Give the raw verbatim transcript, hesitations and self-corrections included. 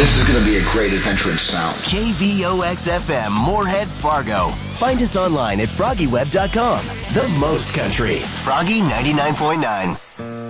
This is going to be a great adventure in sound. K V O X F M, Moorhead, Fargo. Find us online at froggy web dot com. The most country. Froggy ninety-nine point nine.